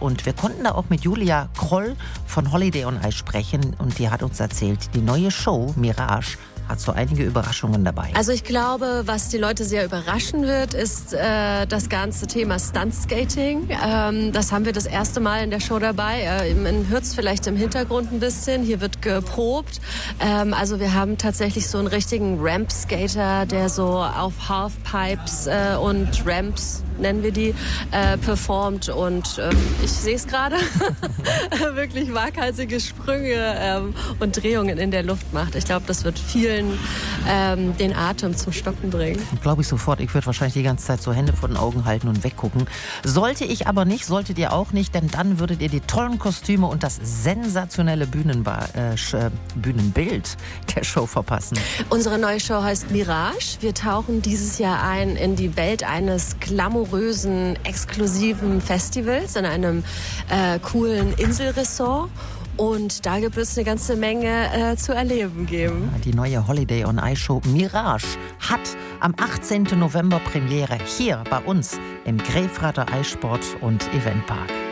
Und wir konnten da auch mit Julia Kroll von Holiday on Ice sprechen. Und die hat uns erzählt, die neue Show Mirage hat so einige Überraschungen dabei. Also ich glaube, was die Leute sehr überraschen wird, ist das ganze Thema Stuntskating. Das haben wir das erste Mal in der Show dabei. Man hört es vielleicht im Hintergrund ein bisschen. Hier wird geprobt. Also wir haben tatsächlich so einen richtigen Ramp-Skater, der so auf Halfpipes und Ramps, nennen wir die, performt. Und ich sehe es gerade, wirklich waghalsige Sprünge und Drehungen in der Luft macht. Ich glaube, das wird vielen den Atem zum Stocken bringen. Glaube ich sofort. Ich würde wahrscheinlich die ganze Zeit so Hände vor den Augen halten und weggucken. Sollte ich aber nicht, solltet ihr auch nicht, denn dann würdet ihr die tollen Kostüme und das sensationelle Bühnenbild der Show verpassen. Unsere neue Show heißt Mirage. Wir tauchen dieses Jahr ein in die Welt eines glamourösen, exklusiven Festivals in einem coolen Inselressort. Und da gibt es eine ganze Menge zu erleben geben. Die neue Holiday on Ice Show Mirage hat am 18. November Premiere hier bei uns im Grefrater Eissport- und Eventpark.